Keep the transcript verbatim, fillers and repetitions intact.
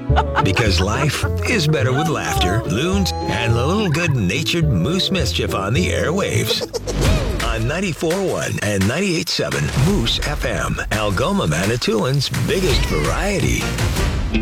Because life is better with laughter, loons, and a little good-natured moose mischief on the airwaves. On ninety-four point one and ninety-eight point seven Moose F M, Algoma, Manitoulин's biggest variety.